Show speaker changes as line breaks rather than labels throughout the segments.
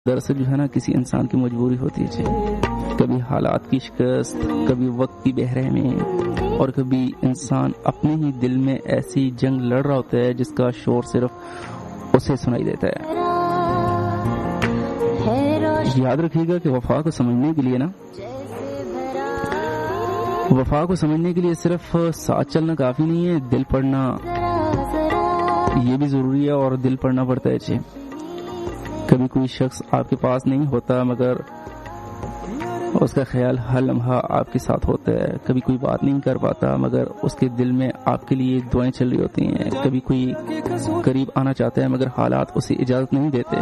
دراصل جو ہے نا کسی انسان کی مجبوری ہوتی ہے، کبھی حالات کی شکست، کبھی وقت کی بے رحمی، اور کبھی انسان اپنے ہی دل میں ایسی جنگ لڑ رہا ہوتا ہے جس کا شور صرف اسے سنائی دیتا ہے۔ یاد رکھیے گا کہ وفا کو سمجھنے کے لیے وفا کو سمجھنے کے لیے صرف ساتھ چلنا کافی نہیں ہے، دل پڑھنا یہ بھی ضروری ہے، اور دل پڑھنا پڑتا ہے۔ کبھی کوئی شخص آپ کے پاس نہیں ہوتا مگر اس کا خیال ہر لمحہ آپ کے ساتھ ہوتا ہے۔ کبھی کوئی بات نہیں کر پاتا مگر اس کے دل میں آپ کے لیے دعائیں چل رہی ہوتی ہیں۔ کبھی کوئی قریب آنا چاہتا ہے مگر حالات اسے اجازت نہیں دیتے۔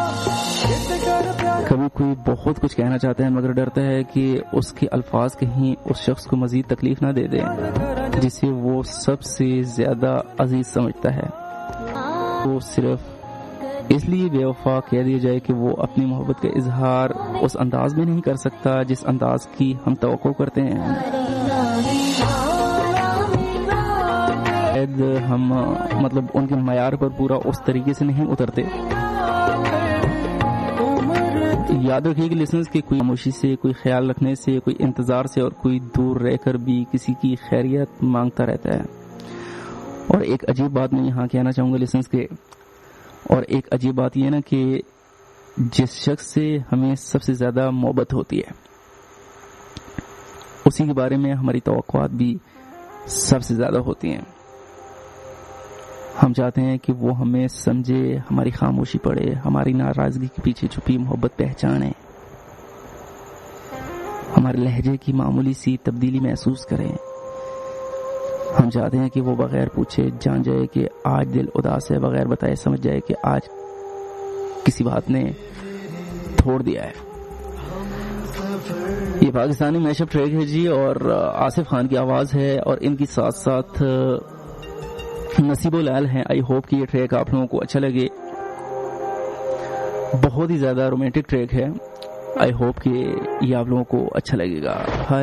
کبھی کوئی بہت کچھ کہنا چاہتا ہے مگر ڈرتا ہے کہ اس کے الفاظ کہیں اس شخص کو مزید تکلیف نہ دے دیں جسے وہ سب سے زیادہ عزیز سمجھتا ہے۔ وہ صرف اس لیے بے وفا کہہ دیا جائے کہ وہ اپنی محبت کا اظہار اس انداز میں نہیں کر سکتا جس انداز کی ہم توقع کرتے ہیں۔ ہم ان کے معیار پر پورا اس طریقے سے نہیں اترتے۔ یاد رکھیے کہ لسنرز کے کوئی خاموشی سے، کوئی خیال رکھنے سے، کوئی انتظار سے، اور کوئی دور رہ کر بھی کسی کی خیریت مانگتا رہتا ہے۔ اور ایک عجیب بات میں یہاں کہنا چاہوں گا لسنرز کے، اور ایک عجیب بات یہ نا کہ جس شخص سے ہمیں سب سے زیادہ محبت ہوتی ہے اسی کے بارے میں ہماری توقعات بھی سب سے زیادہ ہوتی ہیں۔ ہم چاہتے ہیں کہ وہ ہمیں سمجھے، ہماری خاموشی پڑھے، ہماری ناراضگی کے پیچھے چھپی محبت پہچانے، ہمارے لہجے کی معمولی سی تبدیلی محسوس کریں۔ ہم چاہتے ہیں کہ وہ بغیر پوچھے جان جائے کہ آج دل اداس ہے، بغیر بتائے سمجھ جائے کہ آج کسی بات نے توڑ دیا ہے۔ یہ پاکستانی میش اپ ٹریک ہے جی، اور آصف خان کی آواز ہے، اور ان کی ساتھ ساتھ نصیب و لال ہیں۔ آئی ہوپ کہ یہ ٹریک آپ لوگوں کو اچھا لگے، بہت ہی زیادہ رومانٹک ٹریک ہے۔ آئی ہوپ کہ یہ آپ لوگوں کو اچھا لگے گا۔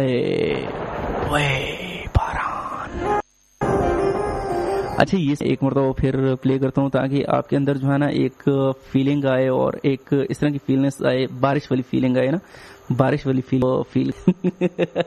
اچھا، یہ ایک مرتبہ پھر پلے کرتا ہوں تاکہ آپ کے اندر جو ہے نا ایک فیلنگ آئے، اور ایک اس طرح کی فیلنس آئے، بارش والی فیلنگ آئے نا، بارش والی فیل